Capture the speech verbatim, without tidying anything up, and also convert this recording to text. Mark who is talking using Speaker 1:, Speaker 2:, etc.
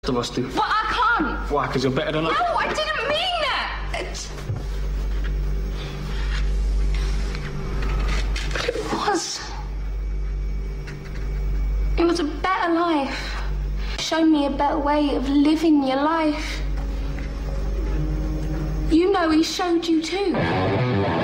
Speaker 1: of us do.
Speaker 2: But I can't.
Speaker 1: Why? Because you're better than us?
Speaker 2: No, I didn't mean that. It's... But it was. It was a better life. Show me a better way of living your life. You know he showed you too.